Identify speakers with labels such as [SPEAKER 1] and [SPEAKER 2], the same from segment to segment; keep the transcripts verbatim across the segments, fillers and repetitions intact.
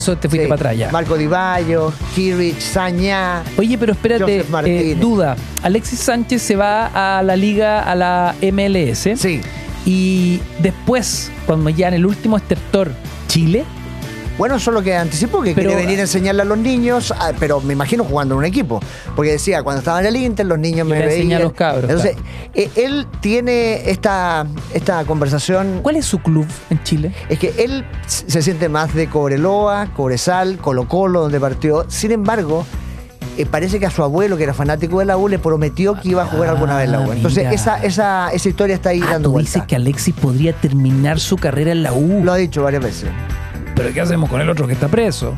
[SPEAKER 1] Eso te fuiste
[SPEAKER 2] Sí.
[SPEAKER 1] para atrás ya.
[SPEAKER 2] Marco Di Baggio, Kirich, Sañá.
[SPEAKER 1] Oye, pero espérate,
[SPEAKER 2] Joseph
[SPEAKER 1] eh,
[SPEAKER 2] Martínez.
[SPEAKER 1] duda. Alexis Sánchez se va a la liga, a la M L S.
[SPEAKER 2] Sí.
[SPEAKER 1] Y después, cuando ya en el último estertor, Chile.
[SPEAKER 2] Bueno, eso es lo que anticipó, que
[SPEAKER 1] Pero-
[SPEAKER 2] quiere venir a enseñarle a los niños, ah, pero me imagino jugando en un equipo. Porque decía, cuando estaba en el Inter, los niños
[SPEAKER 1] Yo
[SPEAKER 2] me
[SPEAKER 1] le enseñé
[SPEAKER 2] veían.
[SPEAKER 1] a los cabros,
[SPEAKER 2] Entonces, eh, él tiene esta, esta conversación.
[SPEAKER 1] ¿Cuál es su club en Chile?
[SPEAKER 2] Es que él se siente más de Cobreloa, Cobresal, Colo Colo, donde partió. Sin embargo, eh, parece que a su abuelo, que era fanático de la U, le prometió que iba a jugar alguna vez en la U. Entonces,
[SPEAKER 1] mira.
[SPEAKER 2] esa, esa, esa historia está ahí
[SPEAKER 1] Ah,
[SPEAKER 2] dando
[SPEAKER 1] tú
[SPEAKER 2] vuelta.
[SPEAKER 1] dices que Alexis podría terminar su carrera en la U.
[SPEAKER 2] Lo ha dicho varias veces.
[SPEAKER 1] ¿Pero qué hacemos con el otro que está preso?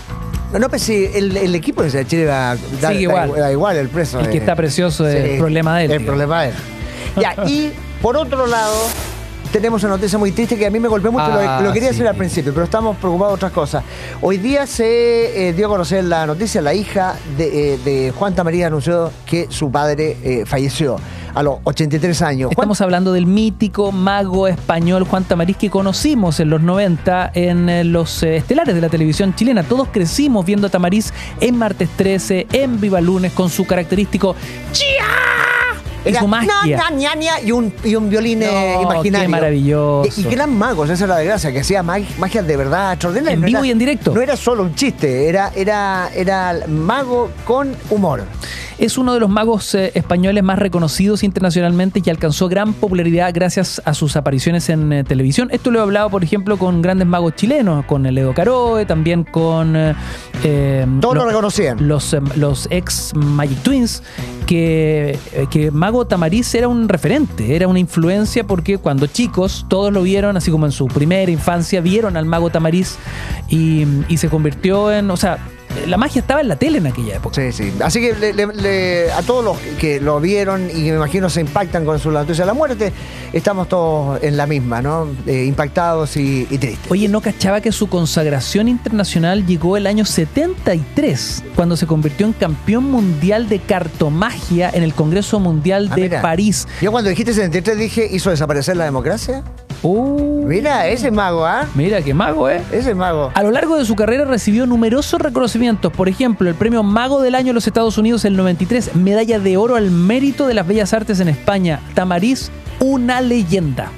[SPEAKER 2] No, no, pues sí, el, el equipo de Chile va, da,
[SPEAKER 1] Sigue igual.
[SPEAKER 2] Da, da igual el preso.
[SPEAKER 1] El
[SPEAKER 2] de-
[SPEAKER 1] que está precioso es el problema de él.
[SPEAKER 2] El
[SPEAKER 1] digamos.
[SPEAKER 2] problema de él. Ya, y por otro lado, tenemos una noticia muy triste que a mí me golpeó mucho.
[SPEAKER 1] Ah,
[SPEAKER 2] lo, lo quería
[SPEAKER 1] sí.
[SPEAKER 2] decir al principio, pero estamos preocupados de otras cosas. Hoy día se eh, dio a conocer la noticia, la hija de, eh, de Juan Tamariz anunció que su padre eh, falleció a los ochenta y tres años. Juan-
[SPEAKER 1] Estamos hablando del mítico mago español Juan Tamariz que conocimos en los noventa en eh, los eh, estelares de la televisión chilena. Todos crecimos viendo a Tamariz en Martes trece, en Viva Lunes, con su característico ¡chia! Y
[SPEAKER 2] Era
[SPEAKER 1] su magia.
[SPEAKER 2] na, na, ña, ña, y, un, y un violín eh,
[SPEAKER 1] No,
[SPEAKER 2] imaginario.
[SPEAKER 1] qué maravilloso.
[SPEAKER 2] Y, y gran magos, esa es la desgracia, que hacía mag- magia de verdad extraordinaria.
[SPEAKER 1] En
[SPEAKER 2] No
[SPEAKER 1] vivo
[SPEAKER 2] era-
[SPEAKER 1] y en directo.
[SPEAKER 2] No era solo un chiste, era, era, era mago con humor.
[SPEAKER 1] Es uno de los magos eh, españoles más reconocidos internacionalmente y alcanzó gran popularidad gracias a sus apariciones en eh, televisión. Esto lo he hablado, por ejemplo, con grandes magos chilenos, con el Edo Caroe, también con eh, eh,
[SPEAKER 2] Todos
[SPEAKER 1] lo-
[SPEAKER 2] lo reconocían.
[SPEAKER 1] los, eh, los ex Magic Twins, que, eh, que Mago Tamariz era un referente, era una influencia porque cuando chicos todos lo vieron, así como en su primera infancia, vieron al Mago Tamariz y, y se convirtió en, o sea, la magia estaba en la tele en aquella época.
[SPEAKER 2] Sí, sí. Así que le- le- le- a todos los que lo vieron y me imagino se impactan con su noticia de la muerte, estamos todos en la misma, ¿no? Eh, impactados y, y tristes.
[SPEAKER 1] Oye, ¿no cachaba que su consagración internacional llegó el año setenta y tres, cuando se convirtió en campeón mundial de cartomagia en el Congreso Mundial
[SPEAKER 2] Ah,
[SPEAKER 1] de
[SPEAKER 2] mira.
[SPEAKER 1] París?
[SPEAKER 2] Yo cuando dijiste setenta y tres dije, ¿hizo desaparecer la democracia?
[SPEAKER 1] Uh,
[SPEAKER 2] Mira, ese mago, ¿ah?
[SPEAKER 1] mira qué mago, ¿eh?
[SPEAKER 2] Ese mago.
[SPEAKER 1] A lo largo de su carrera recibió numerosos reconocimientos, por ejemplo, el premio Mago del Año en los Estados Unidos en el noventa y tres, medalla de oro al mérito de las bellas artes en España. Tamariz, una leyenda.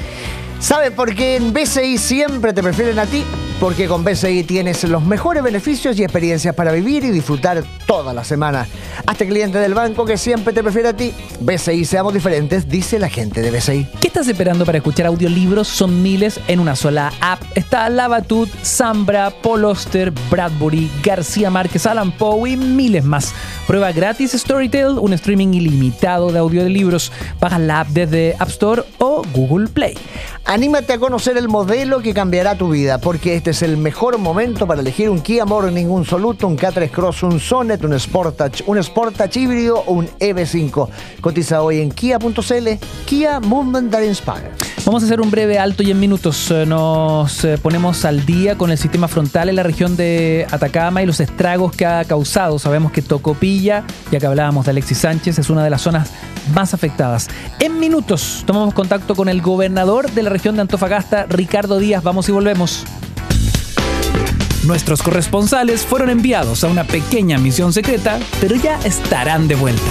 [SPEAKER 2] ¿Sabes por qué en B C I siempre te prefieren a ti? Porque con B C I tienes los mejores beneficios y experiencias para vivir y disfrutar toda la semana. Hazte cliente del banco que siempre te prefiere a ti. B C I, seamos diferentes, dice la gente de B C I.
[SPEAKER 1] ¿Qué estás esperando para escuchar audiolibros? Son miles en una sola app. Está Labatut, Zambra, Paul Auster, Bradbury, García Márquez, Alan Poe y miles más. Prueba gratis Storytel, un streaming ilimitado de audiolibros. Baja la app desde App Store o Google Play.
[SPEAKER 2] Anímate a conocer el modelo que cambiará tu vida, porque este es el mejor momento para elegir un Kia Morning, un Soluto, un K tres Cross, un Sonet, un Sportage, un Sportage híbrido o un E V cinco. Cotiza hoy en kia punto c l. Kia, Movement that Inspire.
[SPEAKER 1] Vamos a hacer un breve alto y en minutos eh, nos eh, ponemos al día con el sistema frontal en la región de Atacama y los estragos que ha causado. Sabemos que Tocopilla, ya que hablábamos de Alexis Sánchez, es una de las zonas más afectadas. En minutos tomamos contacto con el gobernador de la región de Antofagasta, Ricardo Díaz. Vamos y volvemos. Nuestros corresponsales fueron enviados a una pequeña misión secreta, pero ya estarán de vuelta.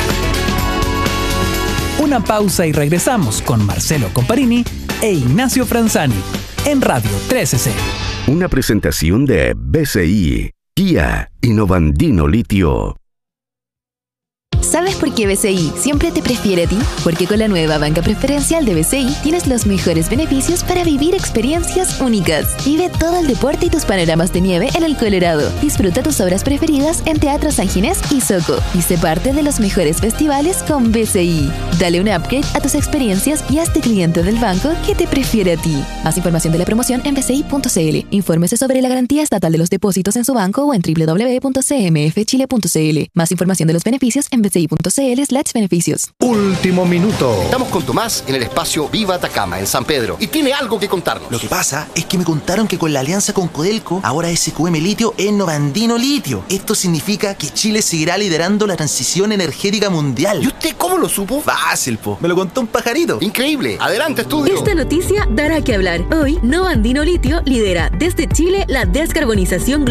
[SPEAKER 1] Una pausa y regresamos con Marcelo Comparini e Ignacio Franzani en Radio trece C.
[SPEAKER 3] Una presentación de B C I, Kia y Novandino Litio.
[SPEAKER 4] ¿Sabes por qué B C I siempre te prefiere a ti? Porque con la nueva banca preferencial de B C I tienes los mejores beneficios para vivir experiencias únicas. Vive todo el deporte y tus panoramas de nieve en el Colorado. Disfruta tus obras preferidas en Teatro San Ginés y Soco. Y sé parte de los mejores festivales con B C I. Dale un upgrade a tus experiencias y hazte cliente del banco que te prefiere a ti. Más información de la promoción en b c i punto c l. Infórmese sobre la garantía estatal de los depósitos en su banco o en w w w punto c m f chile punto c l. Más información de los beneficios en b c i bci punto cl slash beneficios.
[SPEAKER 5] Último minuto.
[SPEAKER 6] Estamos con Tomás en el espacio Viva Atacama, en San Pedro, y tiene algo que contarnos.
[SPEAKER 7] Lo que pasa es que me contaron que con la alianza con Codelco, ahora S Q M Litio es Novandino Litio. Esto significa que Chile seguirá liderando la transición energética mundial.
[SPEAKER 6] ¿Y usted cómo lo supo?
[SPEAKER 7] Fácil, po. Me lo contó un pajarito.
[SPEAKER 6] Increíble. Adelante, estudio.
[SPEAKER 8] Esta noticia dará que hablar. Hoy, Novandino Litio lidera desde Chile la descarbonización global.